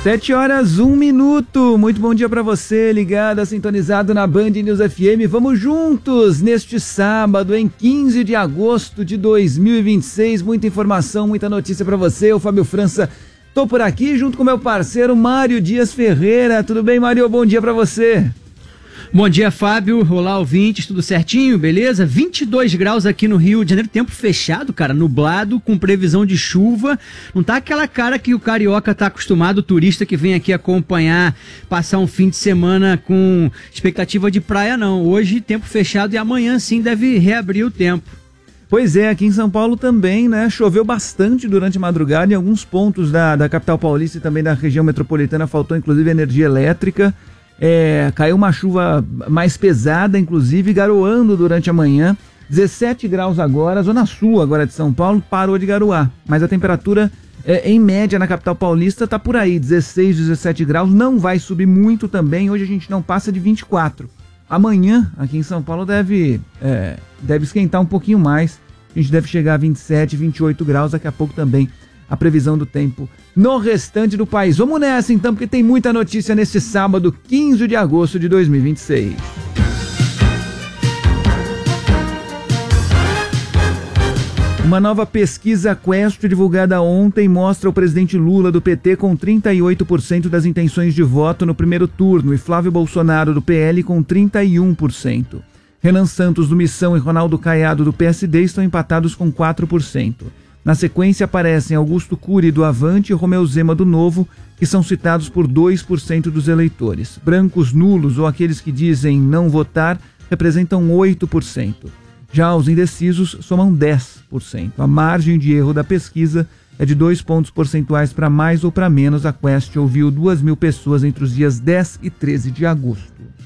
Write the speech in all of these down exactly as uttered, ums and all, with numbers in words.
Sete horas, um minuto. Muito bom dia para você, ligado, sintonizado na Band News F M. Vamos juntos neste sábado, em quinze de agosto de dois mil e vinte e seis. Muita informação, muita notícia para você. Eu, Fábio França, tô por aqui junto com meu parceiro Mário Dias Ferreira. Tudo bem, Mário? Bom dia para você. Bom dia, Fábio. Olá, ouvintes. Tudo certinho? Beleza? vinte e dois graus aqui no Rio de Janeiro. Tempo fechado, cara. Nublado, com previsão de chuva. Não tá aquela cara que o carioca tá acostumado, o turista que vem aqui acompanhar, passar um fim de semana com expectativa de praia, não. Hoje, tempo fechado e amanhã, sim, deve reabrir o tempo. Pois é, aqui em São Paulo também, né? Choveu bastante durante a madrugada. Em alguns pontos da, da capital paulista e também da região metropolitana faltou, inclusive, energia elétrica. É, caiu uma chuva mais pesada, inclusive, garoando durante a manhã. dezessete graus agora, a zona sul agora de São Paulo parou de garoar. Mas a temperatura, é, em média, na capital paulista tá por aí, dezesseis, dezessete graus. Não vai subir muito também, hoje a gente não passa de vinte e quatro. Amanhã, aqui em São Paulo, deve, é, deve esquentar um pouquinho mais. A gente deve chegar a vinte e sete, vinte e oito graus, daqui a pouco também a previsão do tempo no restante do país. Vamos nessa então, porque tem muita notícia neste sábado, quinze de agosto de dois mil e vinte e seis. Uma nova pesquisa Quest divulgada ontem mostra o presidente Lula do P T com trinta e oito por cento das intenções de voto no primeiro turno e Flávio Bolsonaro do P L com trinta e um por cento. Renan Santos do Missão e Ronaldo Caiado do P S D estão empatados com quatro por cento. Na sequência aparecem Augusto Cury do Avante e Romeu Zema do Novo, que são citados por dois por cento dos eleitores. Brancos nulos ou aqueles que dizem não votar representam oito por cento. Já os indecisos somam dez por cento. A margem de erro da pesquisa é de dois pontos percentuais para mais ou para menos. A Quest ouviu duas mil pessoas entre os dias dez e treze de agosto.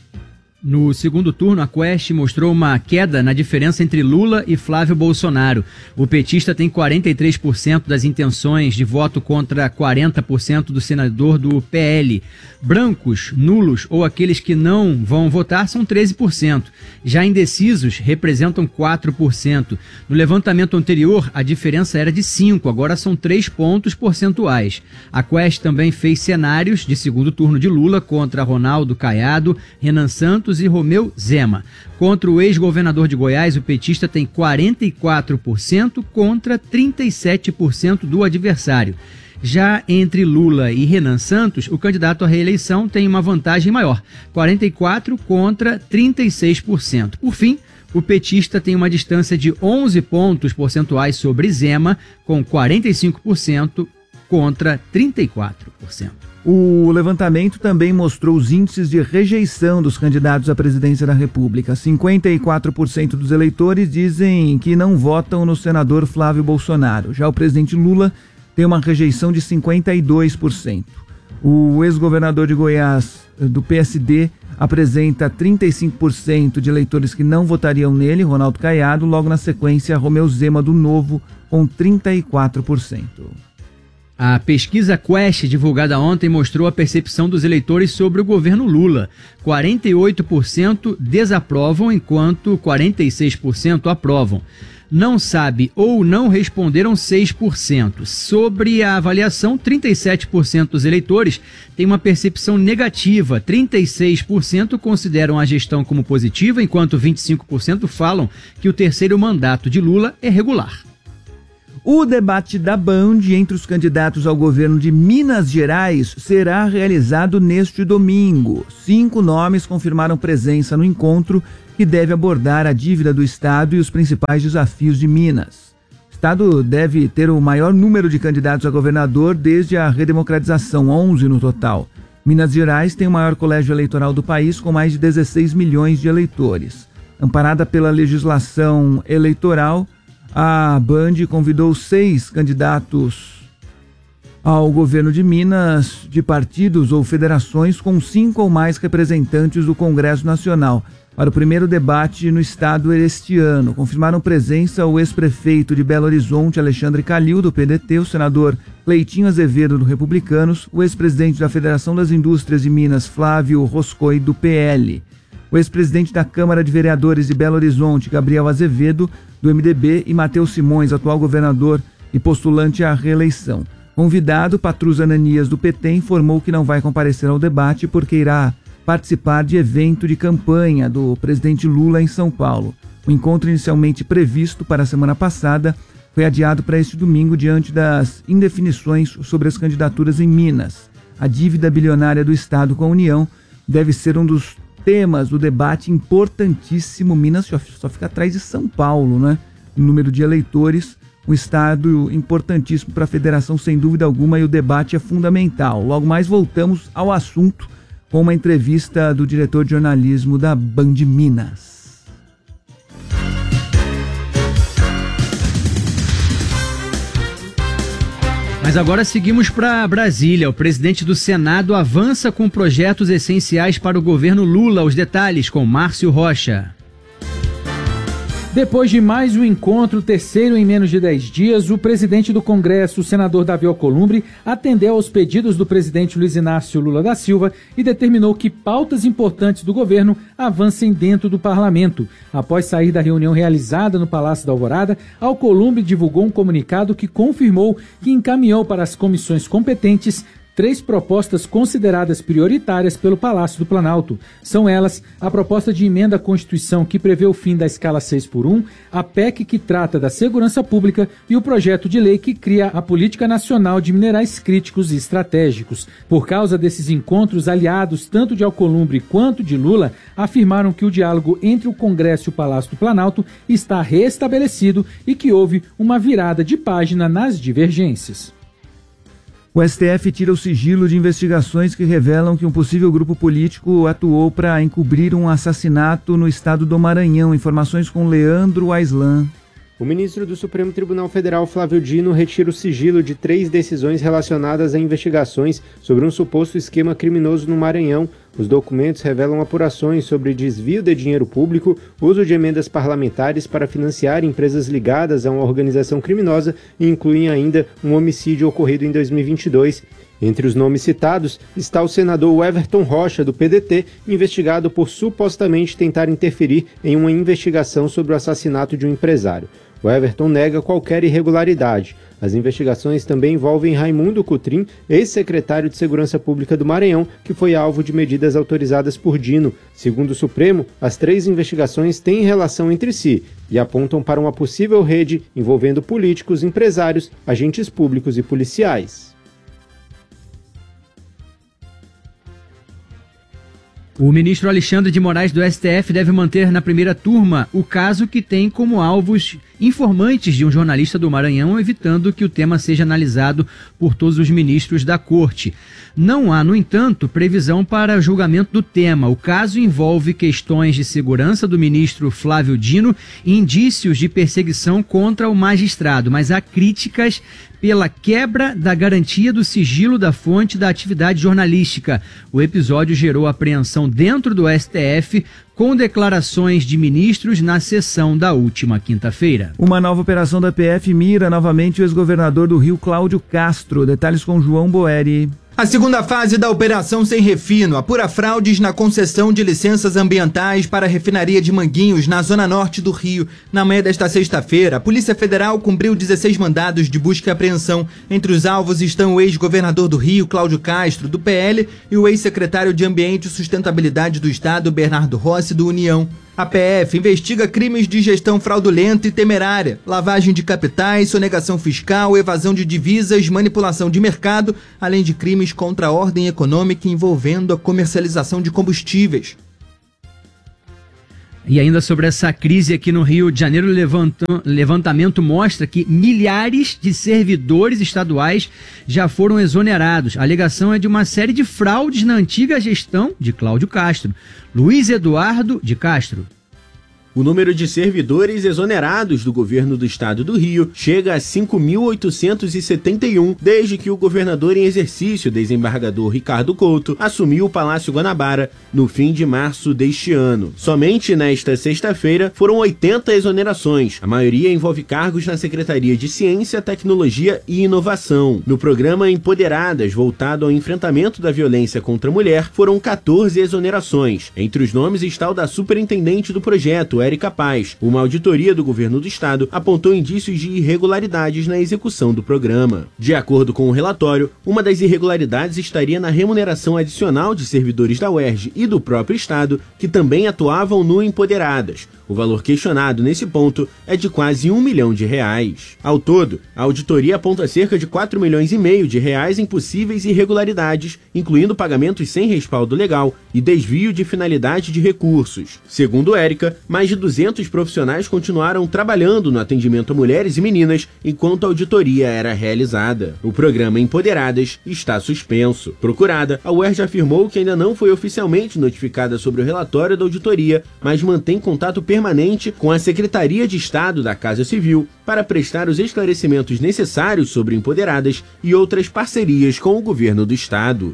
No segundo turno, a Quest mostrou uma queda na diferença entre Lula e Flávio Bolsonaro. O petista tem quarenta e três por cento das intenções de voto contra quarenta por cento do senador do P L. Brancos, nulos ou aqueles que não vão votar são treze por cento. Já indecisos representam quatro por cento. No levantamento anterior, a diferença era de cinco por cento, agora são três pontos percentuais. A Quest também fez cenários de segundo turno de Lula contra Ronaldo Caiado, Renan Santos e Romeu Zema. Contra o ex-governador de Goiás, o petista tem quarenta e quatro por cento contra trinta e sete por cento do adversário. Já entre Lula e Renan Santos, o candidato à reeleição tem uma vantagem maior, quarenta e quatro por cento contra trinta e seis por cento. Por fim, o petista tem uma distância de onze pontos percentuais sobre Zema, com quarenta e cinco por cento contra trinta e quatro por cento. O levantamento também mostrou os índices de rejeição dos candidatos à presidência da República. cinquenta e quatro por cento dos eleitores dizem que não votam no senador Flávio Bolsonaro. Já o presidente Lula tem uma rejeição de cinquenta e dois por cento. O ex-governador de Goiás, do P S D, apresenta trinta e cinco por cento de eleitores que não votariam nele, Ronaldo Caiado. Logo na sequência, Romeu Zema do Novo, com trinta e quatro por cento. A pesquisa Quest, divulgada ontem, mostrou a percepção dos eleitores sobre o governo Lula. quarenta e oito por cento desaprovam, enquanto quarenta e seis por cento aprovam. Não sabe ou não responderam seis por cento. Sobre a avaliação, trinta e sete por cento dos eleitores têm uma percepção negativa. trinta e seis por cento consideram a gestão como positiva, enquanto vinte e cinco por cento falam que o terceiro mandato de Lula é regular. O debate da Band entre os candidatos ao governo de Minas Gerais será realizado neste domingo. Cinco nomes confirmaram presença no encontro, que deve abordar a dívida do Estado e os principais desafios de Minas. O Estado deve ter o maior número de candidatos a governador desde a redemocratização, onze no total. Minas Gerais tem o maior colégio eleitoral do país, com mais de dezesseis milhões de eleitores. Amparada pela legislação eleitoral, a Band convidou seis candidatos ao governo de Minas de partidos ou federações com cinco ou mais representantes do Congresso Nacional para o primeiro debate no estado este ano. Confirmaram presença o ex-prefeito de Belo Horizonte, Alexandre Calil, do P D T, o senador Cleitinho Azevedo, do Republicanos, o ex-presidente da Federação das Indústrias de Minas, Flávio Roscoe, do P L, o ex-presidente da Câmara de Vereadores de Belo Horizonte, Gabriel Azevedo, do M D B, e Matheus Simões, atual governador e postulante à reeleição. Convidado, Patrus Ananias, do P T, informou que não vai comparecer ao debate porque irá participar de evento de campanha do presidente Lula em São Paulo. O encontro inicialmente previsto para a semana passada foi adiado para este domingo diante das indefinições sobre as candidaturas em Minas. A dívida bilionária do Estado com a União deve ser um dos temas do debate importantíssimo. Minas só fica atrás de São Paulo, né? O número de eleitores, um estado importantíssimo para a federação, sem dúvida alguma, e o debate é fundamental. Logo mais voltamos ao assunto com uma entrevista do diretor de jornalismo da Band Minas. Mas agora seguimos para Brasília. O presidente do Senado avança com projetos essenciais para o governo Lula. Os detalhes com Márcio Rocha. Depois de mais um encontro, terceiro em menos de dez dias, o presidente do Congresso, o senador Davi Alcolumbre, atendeu aos pedidos do presidente Luiz Inácio Lula da Silva e determinou que pautas importantes do governo avancem dentro do parlamento. Após sair da reunião realizada no Palácio da Alvorada, Alcolumbre divulgou um comunicado que confirmou que encaminhou para as comissões competentes três propostas consideradas prioritárias pelo Palácio do Planalto. São elas a proposta de emenda à Constituição que prevê o fim da escala seis por um, a P E C que trata da segurança pública e o projeto de lei que cria a Política Nacional de Minerais Críticos e Estratégicos. Por causa desses encontros, aliados tanto de Alcolumbre quanto de Lula afirmaram que o diálogo entre o Congresso e o Palácio do Planalto está restabelecido e que houve uma virada de página nas divergências. O S T F tira o sigilo de investigações que revelam que um possível grupo político atuou para encobrir um assassinato no estado do Maranhão. Informações com Leandro Aislan. O ministro do Supremo Tribunal Federal, Flávio Dino, retira o sigilo de três decisões relacionadas a investigações sobre um suposto esquema criminoso no Maranhão. Os documentos revelam apurações sobre desvio de dinheiro público, uso de emendas parlamentares para financiar empresas ligadas a uma organização criminosa e incluem ainda um homicídio ocorrido em dois mil e vinte e dois. Entre os nomes citados está o senador Everton Rocha, do P D T, investigado por supostamente tentar interferir em uma investigação sobre o assassinato de um empresário. O Everton nega qualquer irregularidade. As investigações também envolvem Raimundo Cotrim, ex-secretário de Segurança Pública do Maranhão, que foi alvo de medidas autorizadas por Dino. Segundo o Supremo, as três investigações têm relação entre si e apontam para uma possível rede envolvendo políticos, empresários, agentes públicos e policiais. O ministro Alexandre de Moraes do S T F deve manter na primeira turma o caso que tem como alvos informantes de um jornalista do Maranhão, evitando que o tema seja analisado por todos os ministros da corte. Não há, no entanto, previsão para julgamento do tema. O caso envolve questões de segurança do ministro Flávio Dino e indícios de perseguição contra o magistrado, mas há críticas pela quebra da garantia do sigilo da fonte da atividade jornalística. O episódio gerou apreensão dentro do S T F, com declarações de ministros na sessão da última quinta-feira. Uma nova operação da P F mira novamente o ex-governador do Rio, Cláudio Castro. Detalhes com João Boeri. A segunda fase da Operação Sem Refino apura fraudes na concessão de licenças ambientais para a refinaria de Manguinhos, na zona norte do Rio. Na manhã desta sexta-feira, a Polícia Federal cumpriu dezesseis mandados de busca e apreensão. Entre os alvos estão o ex-governador do Rio, Cláudio Castro, do P L, e o ex-secretário de Ambiente e Sustentabilidade do Estado, Bernardo Rossi, do União. A P F investiga crimes de gestão fraudulenta e temerária, lavagem de capitais, sonegação fiscal, evasão de divisas, manipulação de mercado, além de crimes contra a ordem econômica envolvendo a comercialização de combustíveis. E ainda sobre essa crise aqui no Rio de Janeiro, o levantamento mostra que milhares de servidores estaduais já foram exonerados. A alegação é de uma série de fraudes na antiga gestão de Cláudio Castro. Luiz Eduardo de Castro. O número de servidores exonerados do governo do estado do Rio chega a cinco mil oitocentos e setenta e um desde que o governador em exercício, desembargador Ricardo Couto, assumiu o Palácio Guanabara no fim de março deste ano. Somente nesta sexta-feira foram oitenta exonerações. A maioria envolve cargos na Secretaria de Ciência, Tecnologia e Inovação. No programa Empoderadas, voltado ao enfrentamento da violência contra a mulher, foram quatorze exonerações. Entre os nomes está o da superintendente do projeto, Érica Paz. Uma auditoria do governo do estado apontou indícios de irregularidades na execução do programa. De acordo com o relatório, uma das irregularidades estaria na remuneração adicional de servidores da U E R J e do próprio estado, que também atuavam no Empoderadas. O valor questionado nesse ponto é de quase um milhão de reais. Ao todo, a auditoria aponta cerca de quatro milhões e meio de reais em possíveis irregularidades, incluindo pagamentos sem respaldo legal e desvio de finalidade de recursos. Segundo Érica, mais de duzentos profissionais continuaram trabalhando no atendimento a mulheres e meninas enquanto a auditoria era realizada. O programa Empoderadas está suspenso. Procurada, a U E R J afirmou que ainda não foi oficialmente notificada sobre o relatório da auditoria, mas mantém contato permanente com a Secretaria de Estado da Casa Civil para prestar os esclarecimentos necessários sobre Empoderadas e outras parcerias com o governo do estado.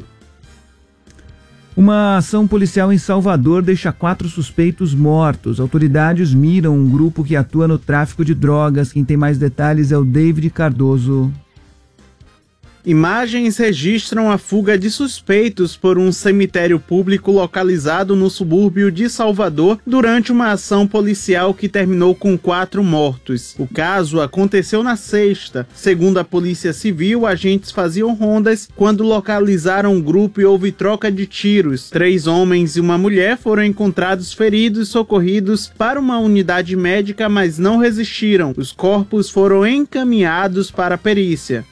Uma ação policial em Salvador deixa quatro suspeitos mortos. Autoridades miram um grupo que atua no tráfico de drogas. Quem tem mais detalhes é o David Cardoso. Imagens registram a fuga de suspeitos por um cemitério público localizado no subúrbio de Salvador durante uma ação policial que terminou com quatro mortos. O caso aconteceu na sexta. Segundo a Polícia Civil, agentes faziam rondas quando localizaram um grupo e houve troca de tiros. Três homens e uma mulher foram encontrados feridos e socorridos para uma unidade médica, mas não resistiram. Os corpos foram encaminhados para a perícia.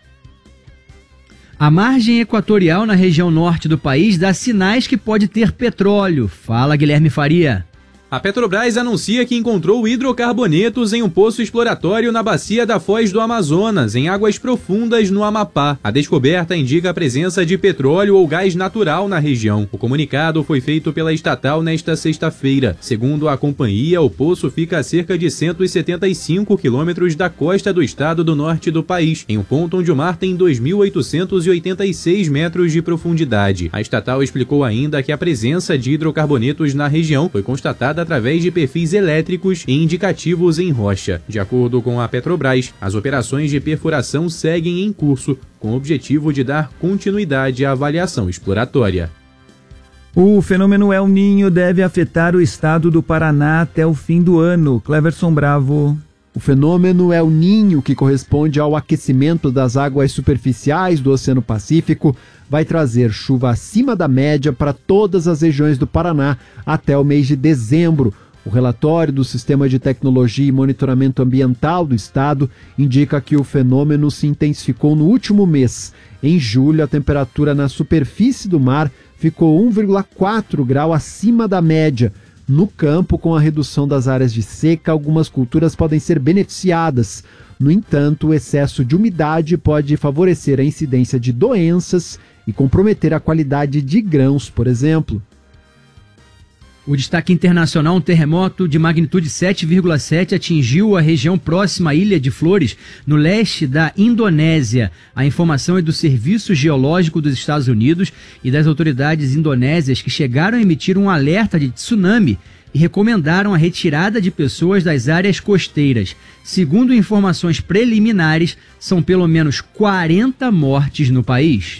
A margem equatorial na região norte do país dá sinais que pode ter petróleo. Fala, Guilherme Faria. A Petrobras anuncia que encontrou hidrocarbonetos em um poço exploratório na bacia da Foz do Amazonas, em águas profundas no Amapá. A descoberta indica a presença de petróleo ou gás natural na região. O comunicado foi feito pela estatal nesta sexta-feira. Segundo a companhia, o poço fica a cerca de cento e setenta e cinco quilômetros da costa do estado do norte do país, em um ponto onde o mar tem dois mil oitocentos e oitenta e seis metros de profundidade. A estatal explicou ainda que a presença de hidrocarbonetos na região foi constatada através de perfis elétricos e indicativos em rocha. De acordo com a Petrobras, as operações de perfuração seguem em curso, com o objetivo de dar continuidade à avaliação exploratória. O fenômeno El Niño deve afetar o estado do Paraná até o fim do ano. Cleverson Bravo. O fenômeno El Niño, que corresponde ao aquecimento das águas superficiais do Oceano Pacífico, vai trazer chuva acima da média para todas as regiões do Paraná até o mês de dezembro. O relatório do Sistema de Tecnologia e Monitoramento Ambiental do Estado indica que o fenômeno se intensificou no último mês. Em julho, a temperatura na superfície do mar ficou um vírgula quatro grau acima da média. No campo, com a redução das áreas de seca, algumas culturas podem ser beneficiadas. No entanto, o excesso de umidade pode favorecer a incidência de doenças e comprometer a qualidade de grãos, por exemplo. O destaque internacional, um terremoto de magnitude sete vírgula sete atingiu a região próxima à Ilha de Flores, no leste da Indonésia. A informação é do Serviço Geológico dos Estados Unidos e das autoridades indonésias, que chegaram a emitir um alerta de tsunami e recomendaram a retirada de pessoas das áreas costeiras. Segundo informações preliminares, são pelo menos quarenta mortes no país.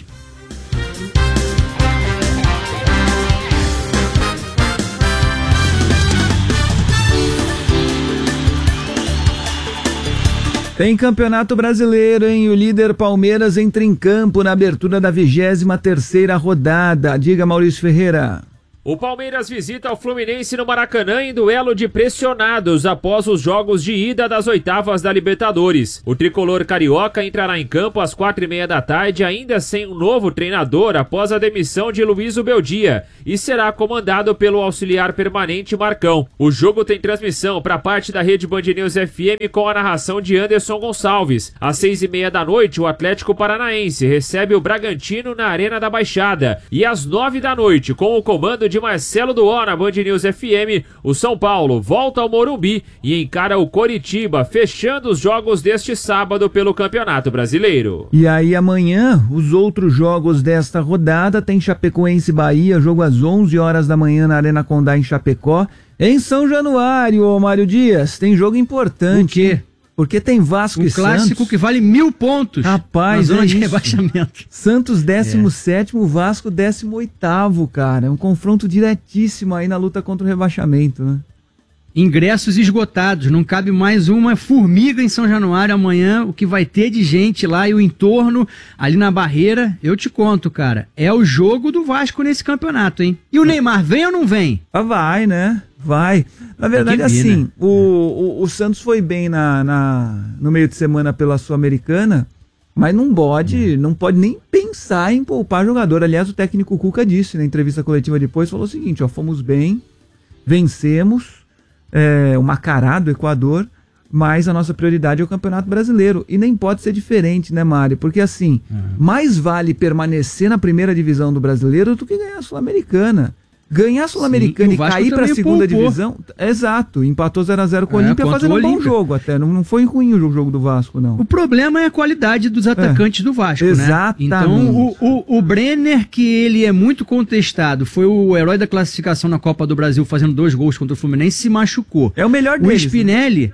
Tem Campeonato Brasileiro, hein? O líder Palmeiras entra em campo na abertura da vigésima terceira rodada. Diga, Maurício Ferreira. O Palmeiras visita o Fluminense no Maracanã em duelo de pressionados após os jogos de ida das oitavas da Libertadores. O tricolor carioca entrará em campo às quatro e meia da tarde, ainda sem um novo treinador após a demissão de Luiz Ubeldia, e será comandado pelo auxiliar permanente Marcão. O jogo tem transmissão para parte da rede Band News F M com a narração de Anderson Gonçalves. Às seis e meia da noite, o Atlético Paranaense recebe o Bragantino na Arena da Baixada. E às nove da noite, com o comando de Marcelo Duó na Band News F M, o São Paulo volta ao Morumbi e encara o Coritiba, fechando os jogos deste sábado pelo Campeonato Brasileiro. E aí amanhã, os outros jogos desta rodada, tem Chapecoense e Bahia, jogo às onze horas da manhã na Arena Condá em Chapecó. Em São Januário, ô Mário Dias, tem jogo importante. O quê? Porque tem Vasco um e Santos. Um clássico que vale mil pontos. Rapaz, na zona é de isso. rebaixamento. Santos décimo sétimo, Vasco décimo oitavo, cara. É um confronto diretíssimo aí na luta contra o rebaixamento, né? ingressos esgotados, não cabe mais uma formiga em São Januário amanhã, o que vai ter de gente lá e o entorno ali na Barreira, eu te conto, cara, é o jogo do Vasco nesse campeonato, hein? E o Neymar vem ou não vem? Ah, vai, né? Vai. Na verdade, vir, assim, né? o, o, o Santos foi bem na, na, no meio de semana pela Sul-Americana, mas não pode, não pode nem pensar em poupar jogador. Aliás, o técnico Cuca disse na entrevista coletiva depois, falou o seguinte, ó, fomos bem, vencemos é, o Macará do Equador, mas a nossa prioridade é o Campeonato Brasileiro. E nem pode ser diferente, né, Mário? Porque assim, uhum. mais vale permanecer na primeira divisão do Brasileiro do que ganhar a Sul-Americana. Ganhar a Sul-Americana e cair para a segunda poupou. divisão, exato, empatou zero a zero com o é, Olímpia fazendo um bom jogo até, não, não foi ruim o jogo do Vasco, não. O problema é a qualidade dos atacantes é. do Vasco, Exatamente. né? Então o, o, o Brenner, que ele é muito contestado, foi o herói da classificação na Copa do Brasil, fazendo dois gols contra o Fluminense, se machucou. É o melhor deles. O Spinelli,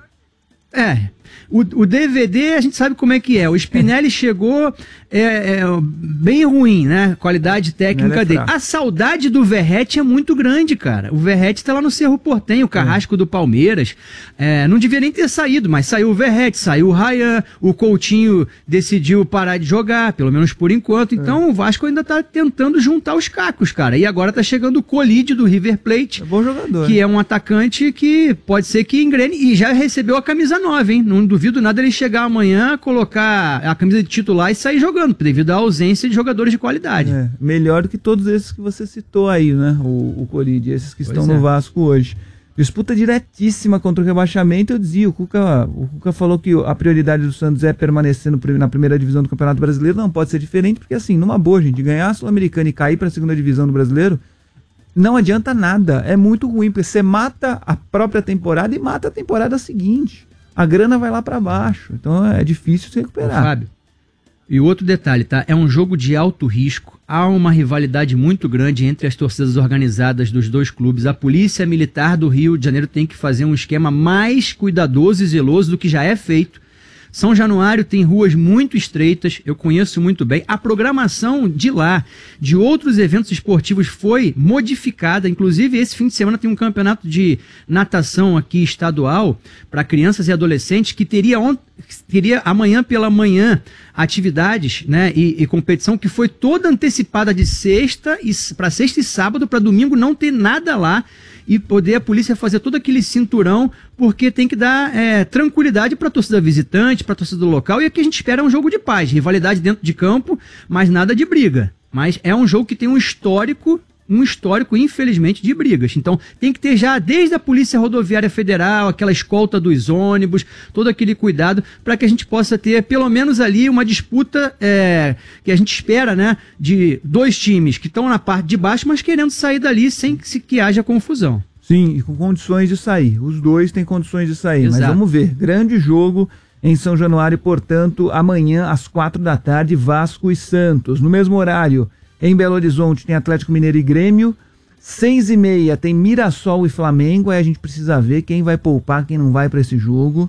né? é... O, o D V D a gente sabe como é que é. O Spinelli chegou é, é, bem ruim, né? Qualidade técnica é dele. A saudade do Verratti é muito grande, cara. O Verratti tá lá no Cerro Porteño, o Carrasco é. do Palmeiras. É, não devia nem ter saído, mas saiu o Verratti, saiu o Ryan, o Coutinho decidiu parar de jogar, pelo menos por enquanto. Então é. o Vasco ainda tá tentando juntar os cacos, cara. E agora tá chegando o Colide do River Plate, é bom jogador, que né? é um atacante que pode ser que engrene e já recebeu a camisa nova, hein? Não duvido nada ele chegar amanhã, colocar a camisa de titular e sair jogando, devido à ausência de jogadores de qualidade. É, melhor do que todos esses que você citou aí, né? O, o Corinthians, esses que pois estão é. no Vasco hoje. Disputa diretíssima contra o rebaixamento, eu dizia, o Cuca, o Cuca falou que a prioridade do Santos é permanecer no, na primeira divisão do Campeonato Brasileiro, não pode ser diferente, porque assim, numa boa, gente, ganhar a Sul-Americana e cair para a segunda divisão do Brasileiro, não adianta nada, é muito ruim, porque você mata a própria temporada e mata a temporada seguinte. A grana vai lá para baixo, então é difícil se recuperar. Ô, Fábio, e outro detalhe, tá? É um jogo de alto risco, há uma rivalidade muito grande entre as torcidas organizadas dos dois clubes. A Polícia Militar do Rio de Janeiro tem que fazer um esquema mais cuidadoso e zeloso do que já é feito. São Januário tem ruas muito estreitas, eu conheço muito bem. A programação de lá, de outros eventos esportivos foi modificada. Inclusive, esse fim de semana tem um campeonato de natação aqui estadual para crianças e adolescentes que teria, ont... teria amanhã pela manhã atividades, né, e, e competição que foi toda antecipada de sexta e para sexta e sábado, para domingo não ter nada lá e poder a polícia fazer todo aquele cinturão, porque tem que dar é, tranquilidade para a torcida visitante, para a torcida local, e aqui a gente espera um jogo de paz, rivalidade dentro de campo, mas nada de briga. Mas é um jogo que tem um histórico, um histórico, infelizmente, de brigas. Então tem que ter já, desde a Polícia Rodoviária Federal, aquela escolta dos ônibus, todo aquele cuidado, para que a gente possa ter, pelo menos ali, uma disputa é, que a gente espera, né, de dois times que estão na parte de baixo, mas querendo sair dali sem que, que haja confusão. Sim, e com condições de sair. Os dois têm condições de sair, Exato. Mas vamos ver. Grande jogo em São Januário, portanto, amanhã às quatro da tarde, Vasco e Santos. No mesmo horário, em Belo Horizonte tem Atlético Mineiro e Grêmio, seis e meia tem Mirassol e Flamengo, aí a gente precisa ver quem vai poupar, quem não vai para esse jogo.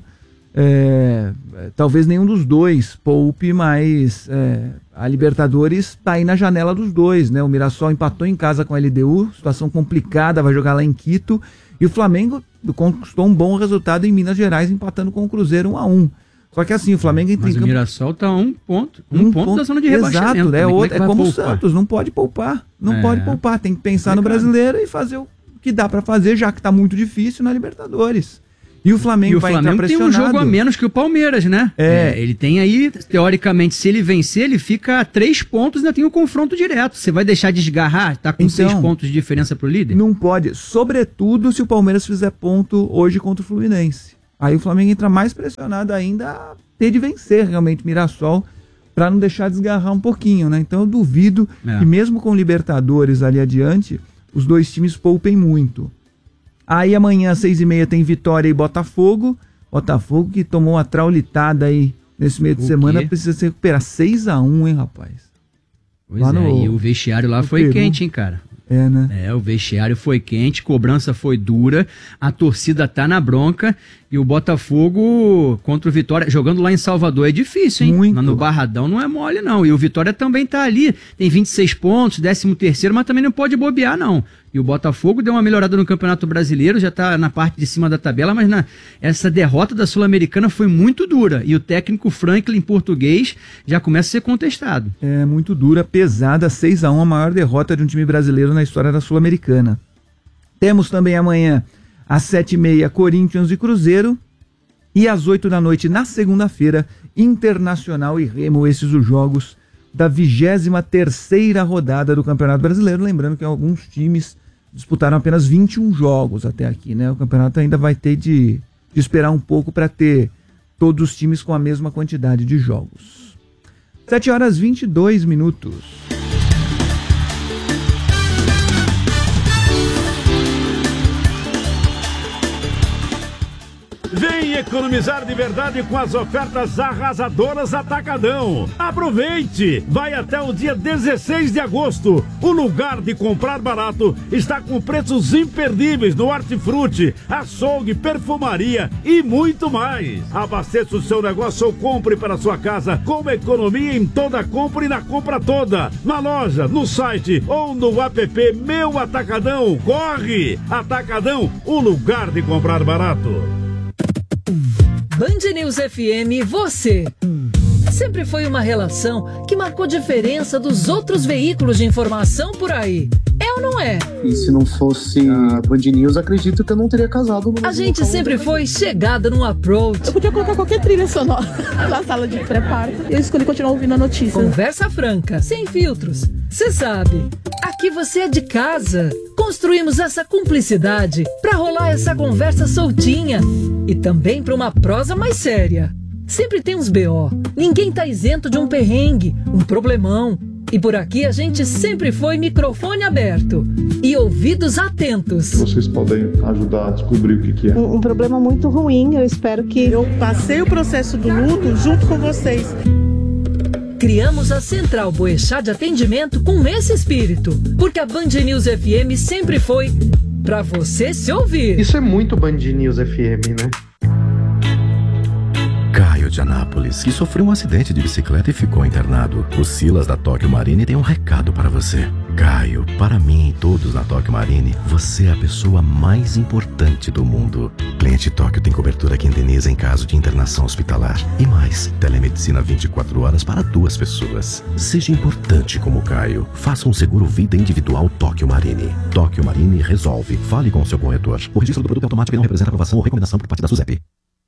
É, talvez nenhum dos dois poupe, mas é, a Libertadores está aí na janela dos dois, né? O Mirassol empatou em casa com a L D U, situação complicada, vai jogar lá em Quito, e o Flamengo conquistou um bom resultado em Minas Gerais, empatando com o Cruzeiro um a um. Só que assim, o Flamengo entra Mas em o campo... Mirassol tá um ponto, um, um ponto, ponto da zona de rebaixamento. Exato, é, outro, é, é como o poupar? Santos, não pode poupar, não é. pode poupar, tem que pensar no brasileiro e fazer o que dá para fazer, já que tá muito difícil na Libertadores. E o Flamengo, e o vai Flamengo entrar pressionado. tem um jogo a menos que o Palmeiras, né? É. é. Ele tem aí, teoricamente, se ele vencer, ele fica a três pontos e ainda tem o um confronto direto. Você vai deixar de desgarrar? Tá com então, seis pontos de diferença pro líder? Não pode. Sobretudo se o Palmeiras fizer ponto hoje contra o Fluminense. Aí o Flamengo entra mais pressionado ainda a ter de vencer realmente Mirassol para não deixar desgarrar um pouquinho, né? Então eu duvido é. que mesmo com Libertadores ali adiante, os dois times poupem muito. Aí amanhã às seis e meia tem Vitória e Botafogo. Botafogo que tomou uma traulitada aí nesse meio de o semana, quê? Precisa se recuperar. seis a um, hein, rapaz? Pois lá é, no, e o vestiário lá foi Peru. Quente, hein, cara? É, né? É, o vestiário foi quente, cobrança foi dura, a torcida tá na bronca e o Botafogo contra o Vitória, jogando lá em Salvador é difícil, hein? Muito. No Barradão não é mole, não. E o Vitória também tá ali, tem vinte e seis pontos, décimo terceiro, mas também não pode bobear, não. E o Botafogo deu uma melhorada no Campeonato Brasileiro, já está na parte de cima da tabela, mas na, essa derrota da Sul-Americana foi muito dura. E o técnico Franklin, português, já começa a ser contestado. É muito dura, pesada, seis a um, a maior derrota de um time brasileiro na história da Sul-Americana. Temos também amanhã, às sete e meia, Corinthians e Cruzeiro. E às oito da noite, na segunda-feira, Internacional e Remo, esses os jogos da vigésima terceira rodada do Campeonato Brasileiro. Lembrando que alguns times disputaram apenas vinte e um jogos até aqui, né? O campeonato ainda vai ter de, de esperar um pouco para ter todos os times com a mesma quantidade de jogos. sete horas e vinte e dois minutos. Vem economizar de verdade com as ofertas arrasadoras Atacadão. Aproveite! Vai até o dia dezesseis de agosto. O lugar de comprar barato está com preços imperdíveis no hortifruti, açougue, perfumaria e muito mais. Abasteça o seu negócio ou compre para sua casa com economia em toda compra e na compra toda. Na loja, no site ou no app Meu Atacadão. Corre! Atacadão, o lugar de comprar barato. Band News F M, você. Sempre foi uma relação que marcou diferença dos outros veículos de informação por aí. É ou não é? E se não fosse a Band News, acredito que eu não teria casado. No a gente sempre foi chegada num approach. Eu podia colocar qualquer trilha sonora na sala de pré-parto. Eu escolhi continuar ouvindo a notícia. Conversa franca, sem filtros. Você sabe, aqui você é de casa. Construímos essa cumplicidade pra rolar essa conversa soltinha. E também pra uma prosa mais séria. Sempre tem uns B O. Ninguém tá isento de um perrengue, um problemão. E por aqui a gente sempre foi microfone aberto e ouvidos atentos. Vocês podem ajudar a descobrir o que, que é. Um, um problema muito ruim, eu espero que... Eu passei o processo do luto junto com vocês. Criamos a Central Boechat de atendimento com esse espírito, porque a Band News F M sempre foi pra você se ouvir. Isso é muito Band News F M, né? Caio de Anápolis, que sofreu um acidente de bicicleta e ficou internado. O Silas da Tóquio Marine tem um recado para você. Caio, para mim e todos na Tóquio Marine, você é a pessoa mais importante do mundo. Cliente Tóquio tem cobertura que indeniza em caso de internação hospitalar. E mais, telemedicina vinte e quatro horas para duas pessoas. Seja importante como Caio. Faça um seguro vida individual Tóquio Marine. Tóquio Marine resolve. Fale com o seu corretor. O registro do produto é automático e não representa aprovação ou recomendação por parte da SUSEP.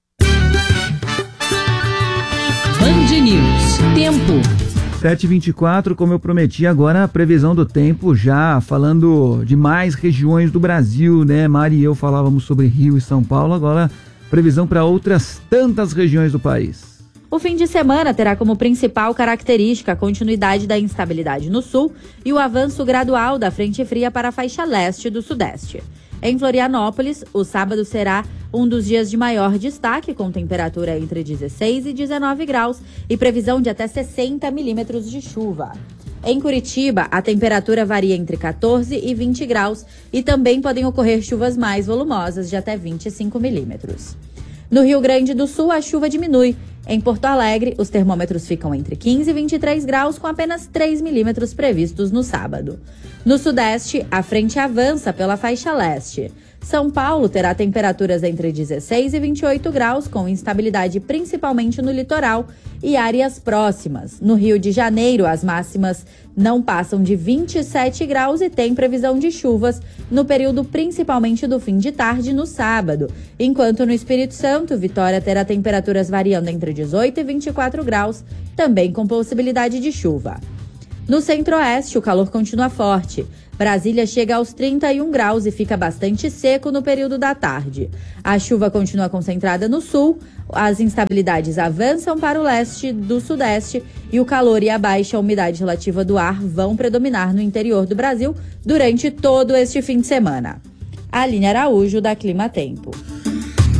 Band News. Tempo. sete e vinte e quatro, como eu prometi, agora a previsão do tempo, já falando de mais regiões do Brasil, né? Mari e eu falávamos sobre Rio e São Paulo, agora previsão para outras tantas regiões do país. O fim de semana terá como principal característica a continuidade da instabilidade no sul e o avanço gradual da frente fria para a faixa leste do sudeste. Em Florianópolis, o sábado será um dos dias de maior destaque, com temperatura entre dezesseis e dezenove graus e previsão de até sessenta milímetros de chuva. Em Curitiba, a temperatura varia entre quatorze e vinte graus e também podem ocorrer chuvas mais volumosas de até vinte e cinco milímetros. No Rio Grande do Sul, a chuva diminui. Em Porto Alegre, os termômetros ficam entre quinze e vinte e três graus, com apenas três milímetros previstos no sábado. No Sudeste, a frente avança pela faixa leste. São Paulo terá temperaturas entre dezesseis e vinte e oito graus, com instabilidade principalmente no litoral e áreas próximas. No Rio de Janeiro, as máximas não passam de vinte e sete graus e tem previsão de chuvas no período principalmente do fim de tarde no sábado, enquanto no Espírito Santo, Vitória terá temperaturas variando entre dezoito e vinte e quatro graus, também com possibilidade de chuva. No Centro-Oeste, o calor continua forte. Brasília chega aos trinta e um graus e fica bastante seco no período da tarde. A chuva continua concentrada no sul, as instabilidades avançam para o leste do sudeste e o calor e a baixa umidade relativa do ar vão predominar no interior do Brasil durante todo este fim de semana. Aline Araújo, da Clima Tempo.